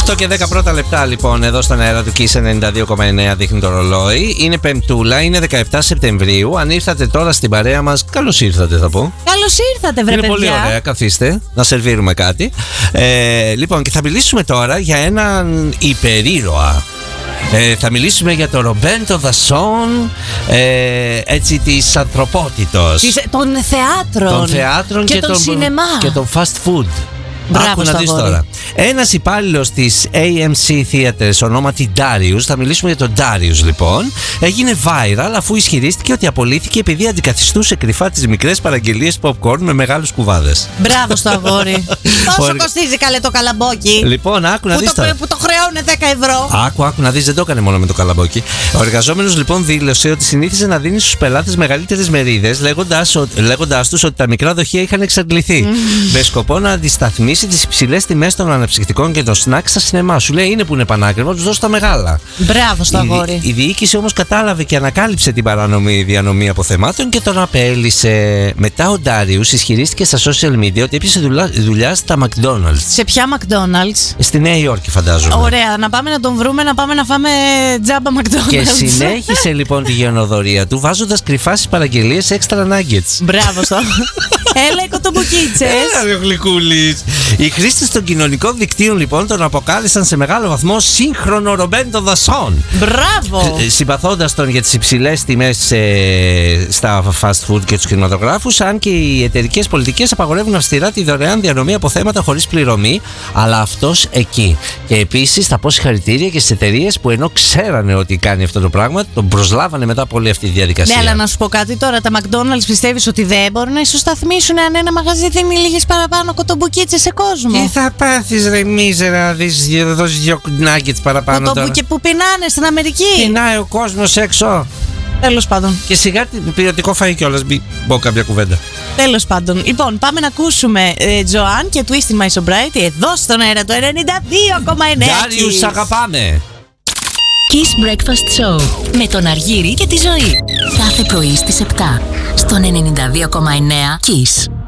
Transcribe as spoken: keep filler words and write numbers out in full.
οκτώ και δέκα πρώτα λεπτά λοιπόν εδώ στον αέρα του Kiss ενενήντα δύο κόμμα εννέα δείχνει το ρολόι. Είναι Πεμπτούλα, είναι δεκαεπτά Σεπτεμβρίου. Αν ήρθατε τώρα στην παρέα μας, καλώς ήρθατε θα πω. Καλώς ήρθατε, βρε είναι παιδιά. πολύ ωραία, καθίστε να σερβίρουμε κάτι. Ε, λοιπόν, και θα μιλήσουμε τώρα για έναν υπερήρωα. Ε, θα μιλήσουμε για τον Ρομπέρτο Δασόν, ε, έτσι της ανθρωπότητος, Της, των θεάτρων, των θεάτρων και, και, των τον, σινεμά και τον fast food. Μπράβο. Άκου να δεις τώρα. Ένας υπάλληλος της έι εμ σι Theatres ονόματι Darius, θα μιλήσουμε για τον Darius λοιπόν, έγινε viral αφού ισχυρίστηκε ότι απολύθηκε επειδή αντικαθιστούσε κρυφά τις μικρές παραγγελίες popcorn με μεγάλους κουβάδες. Μπράβο στο αγόρι. Πόσο κοστίζει καλέ το καλαμπόκι? Λοιπόν, άκου να που δεις το, τώρα. που το χρεώνε δέκα ευρώ. Άκου, άκου να δεις, δεν το έκανε μόνο με το καλαμπόκι. Ο εργαζόμενος λοιπόν δήλωσε ότι συνήθιζε να δίνει στους πελάτες μεγαλύτερες μερίδες, λέγοντας, λέγοντας τους ότι τα μικρά δοχεία είχαν εξαντληθεί. Mm. Με σκοπό να αντισταθμίσει τις υψηλές τιμές των αναψυκτικών και των σνακ στα σινεμά. Σου λέει είναι που είναι πανάκριβο, τους δώσω τα μεγάλα. Μπράβο στο αγόρι. Η, η διοίκηση όμως κατάλαβε και ανακάλυψε την παράνομη διανομή αποθεμάτων και τον απέλυσε. Μετά ο Ντάριους ισχυρίστηκε στα social media ότι έπιασε δουλειά, δουλειά στα McDonald's. Σε ποια McDonald's? Στη Νέα Υόρκη, φαντάζομαι. Ωραία, να πάμε να τον βρούμε, να πάμε να φάμε τζάμπα McDonald's. Και συνέχισε λοιπόν τη γενοδορία του βάζοντας κρυφά στις παραγγελίες extra nuggets. Μπράβο στο. Έλα οι κοτομπουκίτσες. Έλα ρε γλυκούλης. Οι χρήστες των κοινωνικών δικτύων λοιπόν τον αποκάλεσαν σε μεγάλο βαθμό σύγχρονο Ρομπέρτο Δασόν. Μπράβο. Συμπαθώντας τον για τις υψηλές τιμές ε, στα fast food και τους κινηματογράφους, αν και οι εταιρικές πολιτικές απαγορεύουν αυστηρά τη δωρεάν διανομή αποθέματα χωρίς πληρωμή, αλλά αυτός εκεί. Και επίσης θα πω συγχαρητήρια και στις εταιρείες που ενώ ξέρανε ότι κάνει αυτό το πράγμα, τον προσλάβανε μετά από όλη αυτή τη διαδικασία. Ναι, αλλά να σου πω κάτι τώρα. Τα McDonald's πιστεύεις ότι δεν μπορούν να ισοσταθμίσουν αν ένα μαγαζί δίνει λίγες παραπάνω κοτομπουκίτσες σε κόσμο? Τι θα πάθεις ρε μίζερα, να δεις, δώσεις δύο nuggets παραπάνω τώρα. Και που πεινάνε στην Αμερική. Πεινάει ο κόσμος έξω. Τέλος πάντων. Και σιγά ποιοτικό φαΐ κιόλας, μπει μπω κάποια κουβέντα. Τέλος πάντων. Λοιπόν, πάμε να ακούσουμε ε, Joanne και Twist in My Sobriety εδώ στον αέρα το ενενήντα δύο κόμμα εννέα. Ντάριους, αγαπάμε. Kiss Breakfast Show με τον Αργύρη και τη Ζωή. Κάθε πρωί στις επτά στον ενενήντα δύο κόμμα εννέα Kiss.